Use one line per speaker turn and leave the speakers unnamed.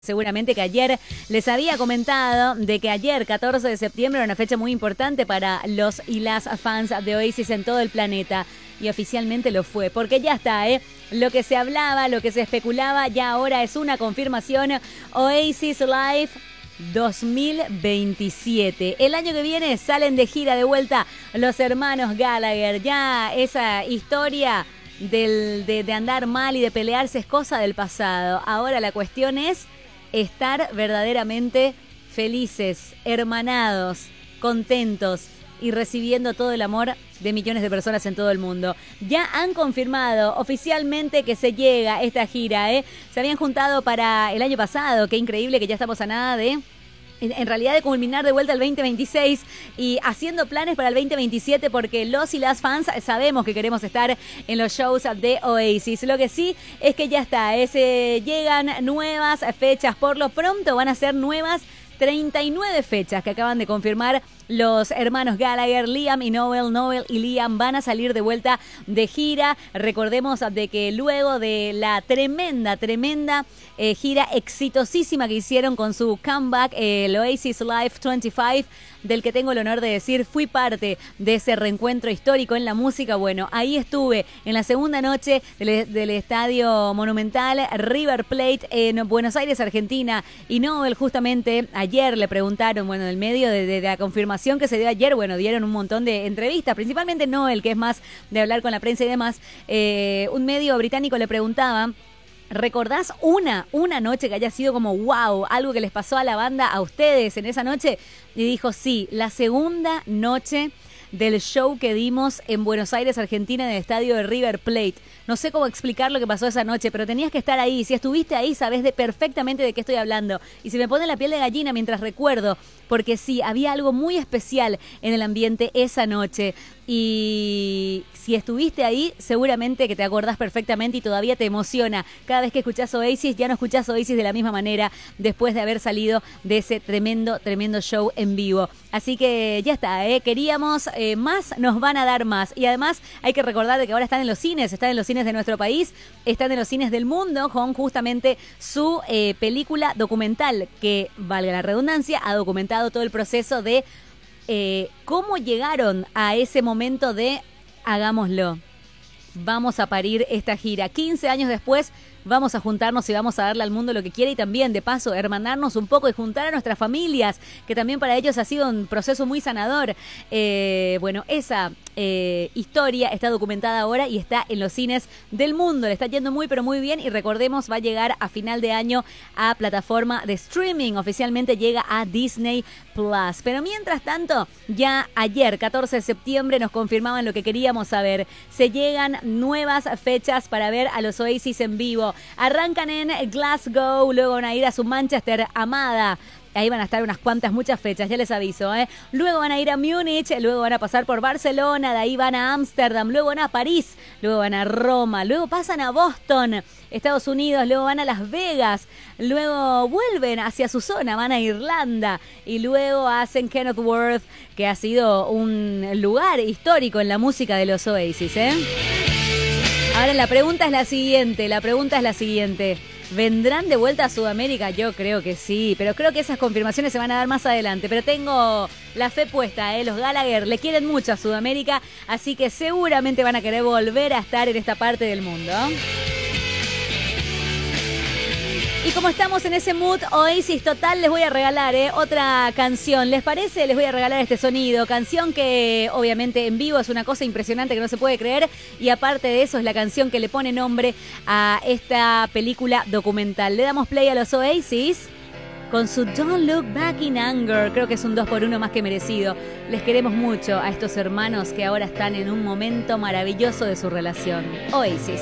Seguramente que ayer les había comentado de que ayer, 14 de septiembre, era una fecha muy importante para los y las fans de Oasis en todo el planeta. Y oficialmente lo fue, porque ya está, lo que se hablaba, lo que se especulaba, ya ahora es una confirmación. Oasis Live 2027. El año que viene salen de gira de vuelta los hermanos Gallagher. Ya esa historia de andar mal y de pelearse es cosa del pasado. Ahora la cuestión es estar verdaderamente felices, hermanados, contentos y recibiendo todo el amor de millones de personas en todo el mundo. Ya han confirmado oficialmente que se llega a esta gira, Se habían juntado para el año pasado, qué increíble que ya estamos a nada de... En realidad de culminar de vuelta el 2026 y haciendo planes para el 2027 porque los y las fans sabemos que queremos estar en los shows de Oasis. Lo que sí es que ya está, llegan nuevas fechas. Por lo pronto van a ser nuevas 39 fechas que acaban de confirmar los hermanos Gallagher, Liam y Noel. Noel y Liam van a salir de vuelta de gira. Recordemos de que luego de la tremenda gira exitosísima que hicieron con su comeback, el Oasis Live 25, del que tengo el honor de decir, fui parte de ese reencuentro histórico en la música. Bueno, ahí estuve en la segunda noche del Estadio Monumental River Plate en Buenos Aires, Argentina. Y Noel justamente ayer le preguntaron, bueno, en el medio de la confirmación que se dio ayer, bueno, dieron un montón de entrevistas, principalmente Noel, que es más de hablar con la prensa y demás. Un medio británico le preguntaba, ¿recordás una noche que haya sido como wow, algo que les pasó a la banda, a ustedes en esa noche? Y dijo, sí, la segunda noche del show que dimos en Buenos Aires, Argentina, en el estadio de River Plate. No sé cómo explicar lo que pasó esa noche, pero tenías que estar ahí. Si estuviste ahí, sabés perfectamente de qué estoy hablando. Y se me pone la piel de gallina mientras recuerdo, porque sí, había algo muy especial en el ambiente esa noche. Y si estuviste ahí, seguramente que te acordás perfectamente y todavía te emociona. Cada vez que escuchás Oasis, ya no escuchás Oasis de la misma manera después de haber salido de ese tremendo show en vivo. Así que ya está, queríamos más, nos van a dar más. Y además hay que recordar de que ahora están en los cines de nuestro país, están en los cines del mundo con justamente su película documental que, valga la redundancia, ha documentado todo el proceso de cómo llegaron a ese momento de hagámoslo, vamos a parir esta gira. 15 años después vamos a juntarnos y vamos a darle al mundo lo que quiere y también, de paso, hermanarnos un poco y juntar a nuestras familias, que también para ellos ha sido un proceso muy sanador. Bueno, esa historia está documentada ahora y está en los cines del mundo. Le está yendo muy, pero muy bien y recordemos, va a llegar a final de año a plataforma de streaming. Oficialmente llega a Disney Plus. Pero mientras tanto, ya ayer, 14 de septiembre, nos confirmaban lo que queríamos saber. Se llegan nuevas fechas para ver a los Oasis en vivo. Arrancan en Glasgow, luego van a ir a su Manchester amada. Ahí van a estar muchas fechas, ya les aviso, Luego van a ir a Múnich, luego van a pasar por Barcelona, de ahí van a Ámsterdam, luego van a París, luego van a Roma, luego pasan a Boston, Estados Unidos, luego van a Las Vegas, luego vuelven hacia su zona, van a Irlanda y luego hacen Kenilworth, que ha sido un lugar histórico en la música de los Oasis, Ahora la pregunta es la siguiente. ¿Vendrán de vuelta a Sudamérica? Yo creo que sí, pero creo que esas confirmaciones se van a dar más adelante. Pero tengo la fe puesta, Los Gallagher le quieren mucho a Sudamérica, así que seguramente van a querer volver a estar en esta parte del mundo. Y como estamos en ese mood Oasis total, les voy a regalar otra canción. ¿Les parece? Les voy a regalar este sonido. Canción que obviamente en vivo es una cosa impresionante que no se puede creer. Y aparte de eso es la canción que le pone nombre a esta película documental. Le damos play a los Oasis con su Don't Look Back in Anger. Creo que es un 2x1 más que merecido. Les queremos mucho a estos hermanos que ahora están en un momento maravilloso de su relación. Oasis.